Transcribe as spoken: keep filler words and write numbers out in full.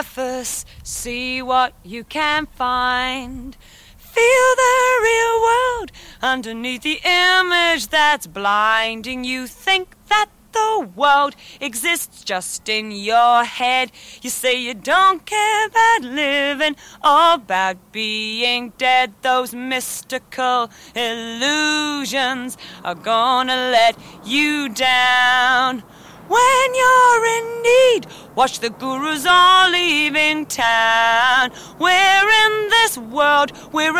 surface, see what you can find. Feel the real world underneath the image that's blinding. You think that the world exists just in your head. You say you don't care about living or about being dead. Those mystical illusions are gonna let you down. When you're in need, watch the gurus all leaving town. We're in this world, we're